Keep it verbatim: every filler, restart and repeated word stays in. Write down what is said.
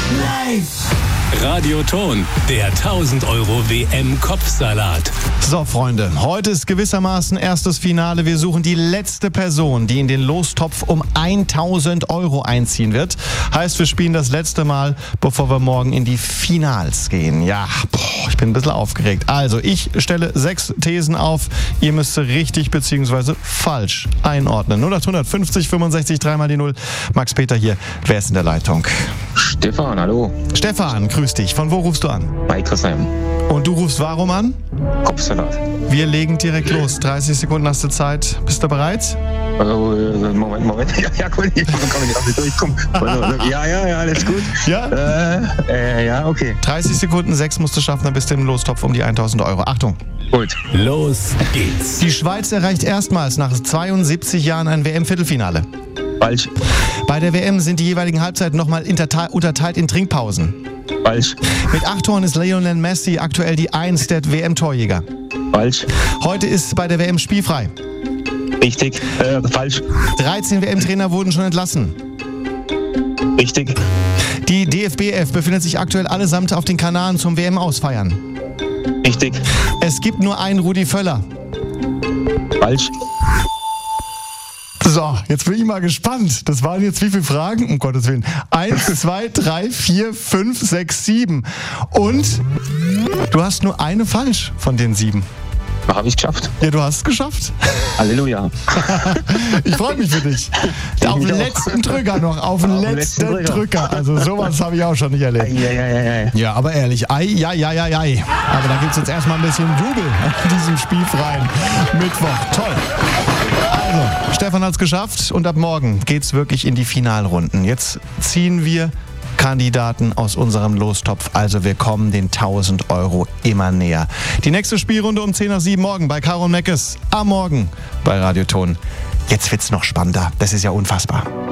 Live! Radioton, der tausend Euro W M-Kopfsalat. So, Freunde, heute ist gewissermaßen erstes Finale. Wir suchen die letzte Person, die in den Lostopf um tausend Euro einziehen wird. Heißt, wir spielen das letzte Mal, bevor wir morgen in die Finals gehen. Ja, boah, ich bin ein bisschen aufgeregt. Also, ich stelle sechs Thesen auf. Ihr müsst sie richtig bzw. falsch einordnen. null acht fünfzig fünfundsechzig, dreimal die null. Max Peter hier. Wer ist in der Leitung? Stefan, hallo. Stefan, grüß dich. Von wo rufst du an? Bei Chrisheim. Und du rufst warum an? Kopfsalat. Wir legen direkt los. dreißig Sekunden hast du Zeit. Bist du bereit? Also, Moment, Moment. Ja, ja, gut, ich komme nicht auf die durchkommen. Ja, ja, ja, alles gut. Ja? Äh, äh, ja, okay. dreißig Sekunden, sechs musst du schaffen, dann bist du im Lostopf um die tausend Euro. Achtung. Gut. Los geht's. Die Schweiz erreicht erstmals nach zweiundsiebzig Jahren ein W M-Viertelfinale. Falsch. Bei der W M sind die jeweiligen Halbzeiten nochmal unterteilt in Trinkpausen. Falsch. Mit acht Toren ist Lionel Messi aktuell die Eins der W M-Torjäger. Falsch. Heute ist bei der W M spielfrei. Richtig. Äh, falsch. dreizehn W M-Trainer wurden schon entlassen. Richtig. Die D F B F befindet sich aktuell allesamt auf den Kanaren zum W M-Ausfeiern. Richtig. Es gibt nur einen Rudi Völler. Falsch. So, jetzt bin ich mal gespannt. Das waren jetzt wie viele Fragen? Um Gottes Willen. Eins, zwei, drei, vier, fünf, sechs, sieben. Und du hast nur eine falsch von den sieben. Habe ich geschafft. Ja, du hast es geschafft. Halleluja. Ich freue mich für dich. Auf den letzten Drücker noch. Auf den letzten Drücker. Drücker. Also sowas habe ich auch schon nicht erlebt. Ja, ja, ja, ja. Ja, aber ehrlich. Ei, ja, ja, ja, ja. Aber da gibt es jetzt erstmal ein bisschen Jubel an diesem spielfreien Mittwoch. Toll. Also, Stefan hat es geschafft und ab morgen geht's wirklich in die Finalrunden. Jetzt ziehen wir Kandidaten aus unserem Lostopf. Also wir kommen den tausend Euro immer näher. Die nächste Spielrunde um zehn nach sieben morgen bei Caro und Meckes. Am Morgen bei Radioton. Jetzt wird's noch spannender. Das ist ja unfassbar.